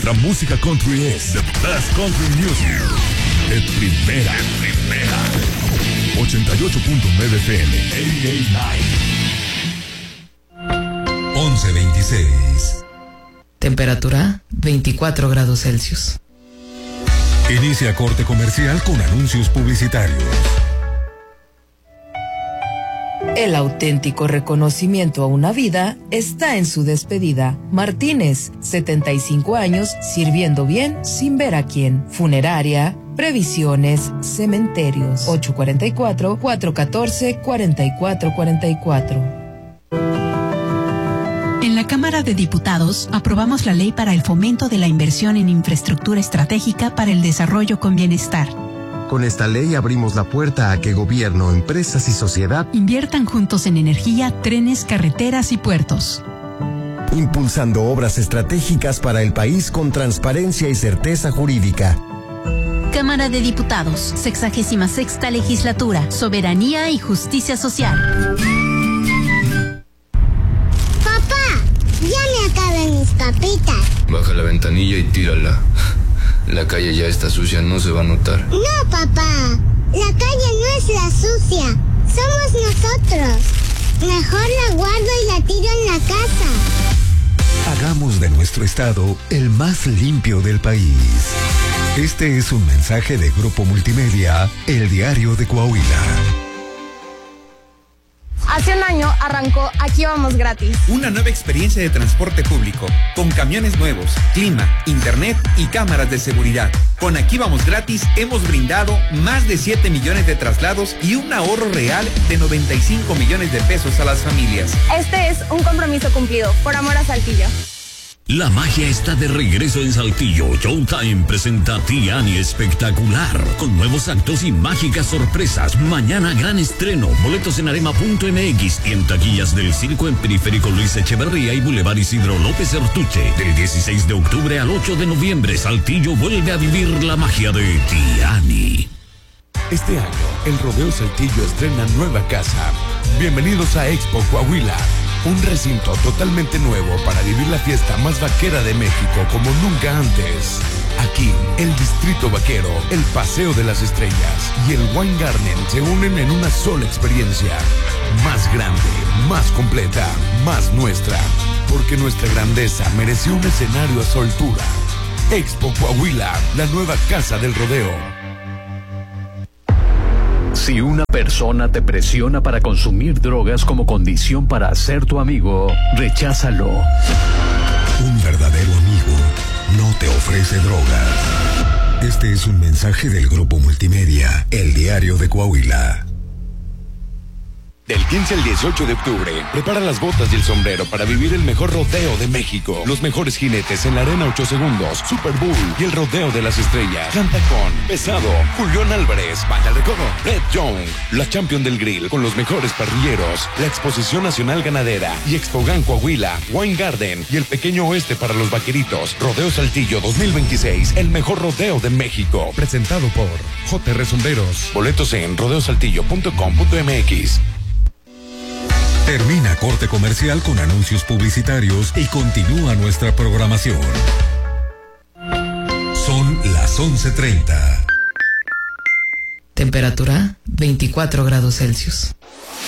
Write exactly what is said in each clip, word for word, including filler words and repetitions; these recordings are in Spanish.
Nuestra música country es The Best Country Music. De primera, de primera. ochenta y ocho punto nueve F M. ochenta y nueve. once veintiséis. Temperatura veinticuatro grados Celsius. Inicia corte comercial con anuncios publicitarios. El auténtico reconocimiento a una vida está en su despedida. Martínez, setenta y cinco años, sirviendo bien sin ver a quién. Funeraria, previsiones, cementerios. ocho cuatro cuatro, cuatro uno cuatro, cuatro cuatro cuatro cuatro. En la Cámara de Diputados aprobamos la ley para el fomento de la inversión en infraestructura estratégica para el desarrollo con bienestar. Con esta ley abrimos la puerta a que gobierno, empresas y sociedad inviertan juntos en energía, trenes, carreteras y puertos. Impulsando obras estratégicas para el país con transparencia y certeza jurídica. Cámara de Diputados, sexagésima sexta legislatura, soberanía y justicia social. Mis papitas. Baja la ventanilla y tírala. La calle ya está sucia, no se va a notar. No, papá. La calle no es la sucia. Somos nosotros. Mejor la guardo y la tiro en la casa. Hagamos de nuestro estado el más limpio del país. Este es un mensaje de Grupo Multimedia, El Diario de Coahuila. Hace un año arrancó Aquí Vamos Gratis. Una nueva experiencia de transporte público, con camiones nuevos, clima, internet y cámaras de seguridad. Con Aquí Vamos Gratis hemos brindado más de siete millones de traslados y un ahorro real de noventa y cinco millones de pesos a las familias. Este es un compromiso cumplido, por amor a Saltillo. La magia está de regreso en Saltillo. Showtime presenta Tiani Espectacular, con nuevos actos y mágicas sorpresas. Mañana gran estreno. Boletos en arema punto m x y en taquillas del circo en Periférico Luis Echeverría y Boulevard Isidro López Artuche. Del dieciséis de octubre al ocho de noviembre, Saltillo vuelve a vivir la magia de Tiani. Este año, el Rodeo Saltillo estrena nueva casa. Bienvenidos a Expo Coahuila. Un recinto totalmente nuevo para vivir la fiesta más vaquera de México como nunca antes. Aquí, el Distrito Vaquero, el Paseo de las Estrellas y el Wine Garden se unen en una sola experiencia. Más grande, más completa, más nuestra. Porque nuestra grandeza mereció un escenario a su altura. Expo Coahuila, la nueva casa del rodeo. Si una persona te presiona para consumir drogas como condición para ser tu amigo, recházalo. Un verdadero amigo no te ofrece drogas. Este es un mensaje del Grupo Multimedia, El Diario de Coahuila. Del quince al dieciocho de octubre, prepara las botas y el sombrero para vivir el mejor rodeo de México. Los mejores jinetes en la arena ocho segundos, Super Bowl y el rodeo de las estrellas. Canta con Pesado, Julián Álvarez, Banda al Recodo, Red Young, la Champion del Grill con los mejores parrilleros, la Exposición Nacional Ganadera y Expogan Coahuila, Wine Garden y el Pequeño Oeste para los vaqueritos. Rodeo Saltillo dos mil veintiséis, el mejor rodeo de México. Presentado por J R Sombreros. Boletos en rodeo saltillo punto com punto m x. Termina corte comercial con anuncios publicitarios y continúa nuestra programación. Son las once treinta. Temperatura veinticuatro grados Celsius.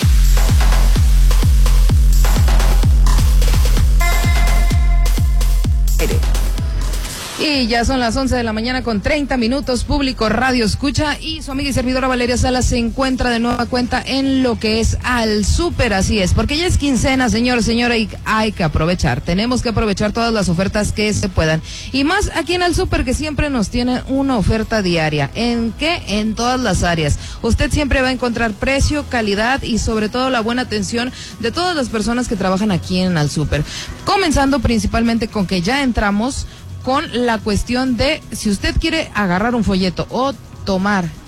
Y ya son las once de la mañana con treinta minutos, público Radio Escucha, y su amiga y servidora Valeria Salas se encuentra de nueva cuenta en lo que es Al Súper, así es, porque ya es quincena, señor, señora, y hay que aprovechar, tenemos que aprovechar todas las ofertas que se puedan, y más aquí en Al Súper, que siempre nos tiene una oferta diaria. ¿En qué? En todas las áreas. Usted siempre va a encontrar precio, calidad y sobre todo la buena atención de todas las personas que trabajan aquí en Al Súper, comenzando principalmente con que ya entramos con la cuestión de si usted quiere agarrar un folleto o tomar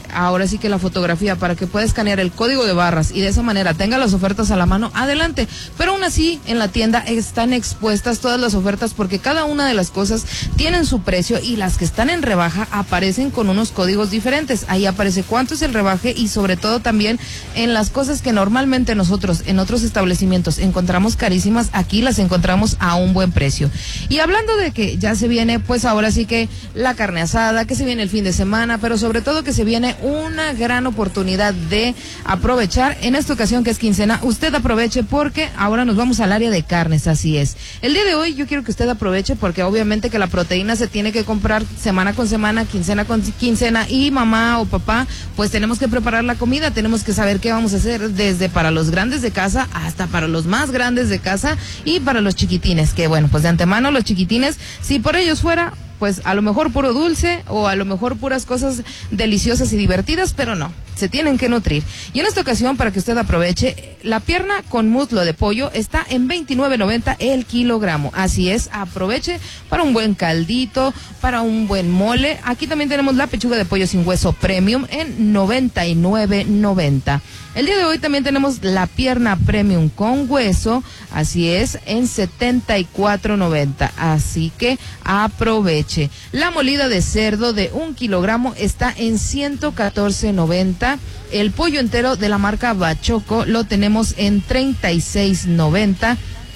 ahora sí que la fotografía para que pueda escanear el código de barras y de esa manera tenga las ofertas a la mano, adelante. Pero aún así, en la tienda están expuestas todas las ofertas porque cada una de las cosas tienen su precio y las que están en rebaja aparecen con unos códigos diferentes. Ahí aparece cuánto es el rebaje y sobre todo también en las cosas que normalmente nosotros en otros establecimientos encontramos carísimas, aquí las encontramos a un buen precio. Y hablando de que ya se viene, pues ahora sí que la carne asada, que se viene el fin de semana, pero sobre todo que se viene una gran oportunidad de aprovechar en esta ocasión que es quincena. Usted aproveche porque ahora nos vamos al área de carnes, así es. El día de hoy yo quiero que usted aproveche porque obviamente que la proteína se tiene que comprar semana con semana, quincena con quincena, y mamá o papá pues tenemos que preparar la comida, tenemos que saber qué vamos a hacer desde para los grandes de casa hasta para los más grandes de casa y para los chiquitines, que bueno, pues de antemano los chiquitines, si por ellos fuera, pues a lo mejor puro dulce o a lo mejor puras cosas deliciosas y divertidas, pero no, se tienen que nutrir. Y en esta ocasión, para que usted aproveche, la pierna con muslo de pollo está en veintinueve noventa el kilogramo. Así es, aproveche para un buen caldito, para un buen mole. Aquí también tenemos la pechuga de pollo sin hueso premium en noventa y nueve noventa. El día de hoy también tenemos la pierna premium con hueso, así es, en setenta y cuatro noventa. Así que aproveche. La molida de cerdo de un kilogramo está en ciento catorce noventa. El pollo entero de la marca Bachoco lo tenemos en treinta y seis noventa.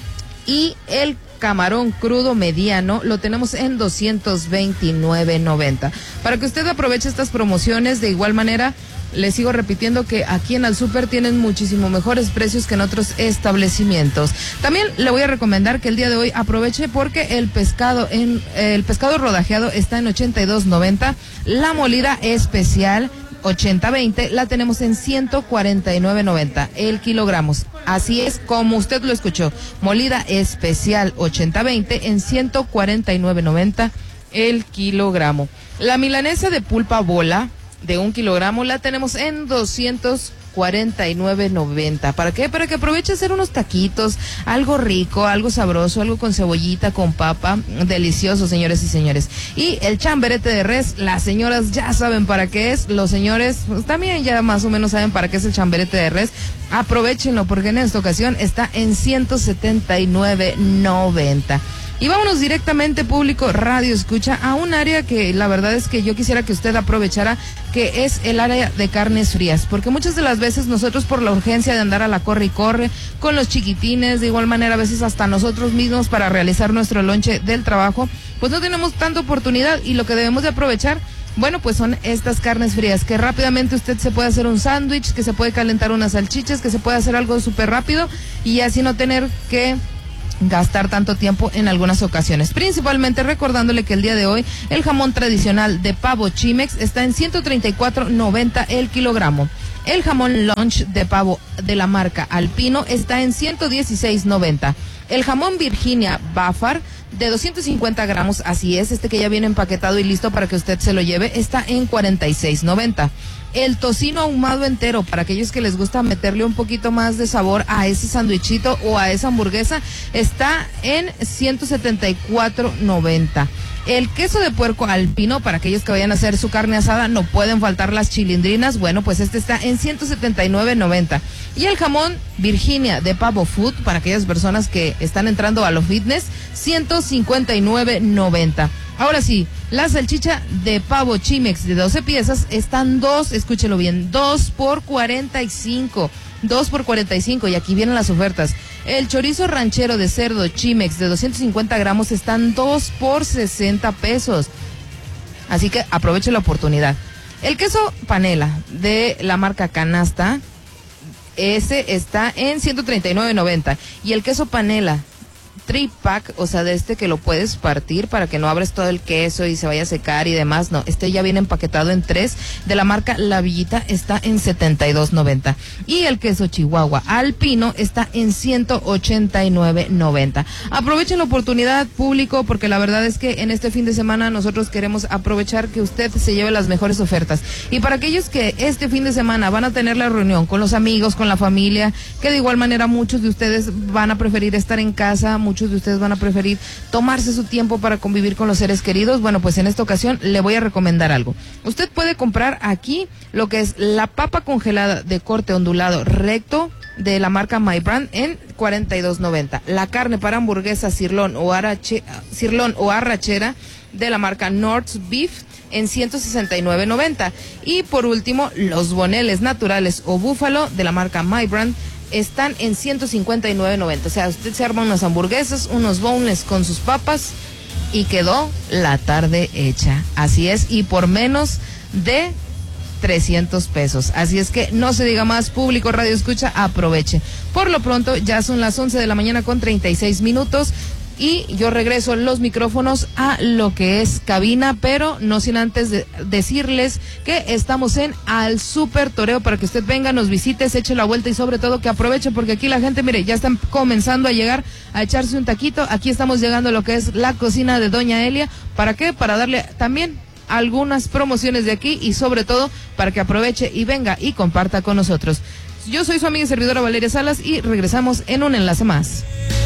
Y el camarón crudo mediano lo tenemos en doscientos veintinueve noventa. Para que usted aproveche estas promociones, de igual manera les sigo repitiendo que aquí en Al Súper tienen muchísimo mejores precios que en otros establecimientos. También le voy a recomendar que el día de hoy aproveche porque el pescado en el pescado rodajeado está en ochenta y dos noventa. La molida especial ochenta veinte la tenemos en ciento cuarenta y nueve noventa el kilogramos. Así es como usted lo escuchó. Molida especial ochenta veinte en ciento cuarenta y nueve noventa el kilogramo. La milanesa de pulpa bola de un kilogramo la tenemos en doscientos cuarenta y nueve noventa. ¿Para qué? Para que aproveche hacer unos taquitos, algo rico, algo sabroso, algo con cebollita, con papa, delicioso, señores y señores. Y el chamberete de res, las señoras ya saben para qué es, los señores pues, también ya más o menos saben para qué es el chamberete de res. Aprovechenlo porque en esta ocasión está en ciento setenta y nueve noventa. Y vámonos directamente, público Radio Escucha, a un área que la verdad es que yo quisiera que usted aprovechara, que es el área de carnes frías, porque muchas de las veces nosotros por la urgencia de andar a la corre y corre con los chiquitines, de igual manera a veces hasta nosotros mismos para realizar nuestro lonche del trabajo, pues no tenemos tanta oportunidad y lo que debemos de aprovechar, bueno, pues son estas carnes frías, que rápidamente usted se puede hacer un sándwich, que se puede calentar unas salchichas, que se puede hacer algo súper rápido y así no tener que gastar tanto tiempo en algunas ocasiones. Principalmente recordándole que el día de hoy el jamón tradicional de pavo Chimex está en ciento treinta y cuatro noventa el kilogramo. El jamón lunch de pavo de la marca Alpino está en ciento dieciséis noventa. El jamón Virginia Bafar de doscientos cincuenta gramos, así es, este que ya viene empaquetado y listo para que usted se lo lleve, está en cuarenta y seis noventa. El tocino ahumado entero, para aquellos que les gusta meterle un poquito más de sabor a ese sandwichito o a esa hamburguesa, está en ciento setenta y cuatro noventa. El queso de puerco Alpino, para aquellos que vayan a hacer su carne asada, no pueden faltar las chilindrinas, bueno, pues este está en ciento setenta y nueve noventa. Y el jamón Virginia de pavo food, para aquellas personas que están entrando a lo fitness, ciento cincuenta y nueve noventa. Ahora sí, la salchicha de pavo Chimex de doce piezas están dos, escúchelo bien, dos por cuarenta y cinco. dos por cuarenta y cinco, y aquí vienen las ofertas. El chorizo ranchero de cerdo Chimex de doscientos cincuenta gramos están dos por sesenta pesos. Así que aproveche la oportunidad. El queso panela de la marca Canasta, ese está en ciento treinta y nueve noventa. Y el queso panela tri-pack, o sea, de este que lo puedes partir para que no abres todo el queso y se vaya a secar y demás, no, este ya viene empaquetado en tres, de la marca La Villita, está en setenta y dos noventa. Y el queso Chihuahua Alpino está en ciento ochenta y nueve noventa. Aprovechen la oportunidad, público, porque la verdad es que en este fin de semana nosotros queremos aprovechar que usted se lleve las mejores ofertas. Y para aquellos que este fin de semana van a tener la reunión con los amigos, con la familia, que de igual manera muchos de ustedes van a preferir estar en casa, muchos de ustedes van a preferir tomarse su tiempo para convivir con los seres queridos, bueno, pues en esta ocasión le voy a recomendar algo. Usted puede comprar aquí lo que es la papa congelada de corte ondulado recto de la marca My Brand en cuarenta y dos noventa. La carne para hamburguesa sirlón o, arache, sirlón o arrachera de la marca North's Beef en ciento sesenta y nueve noventa. Y por último, los boneles naturales o búfalo de la marca My Brand están en ciento cincuenta y nueve noventa. O sea, usted se arma unas hamburguesas, unos boneless con sus papas y quedó la tarde hecha. Así es, y por menos de trescientos pesos. Así es que no se diga más, público Radio Escucha, aproveche. Por lo pronto, ya son las once de la mañana con treinta y seis minutos. Y yo regreso los micrófonos a lo que es cabina, pero no sin antes de decirles que estamos en Al Super Toreo para que usted venga, nos visite, se eche la vuelta y sobre todo que aproveche, porque aquí la gente, mire, ya están comenzando a llegar a echarse un taquito. Aquí estamos llegando a lo que es la cocina de Doña Elia. ¿Para qué? Para darle también algunas promociones de aquí y sobre todo para que aproveche y venga y comparta con nosotros. Yo soy su amiga y servidora Valeria Salas y regresamos en un enlace más.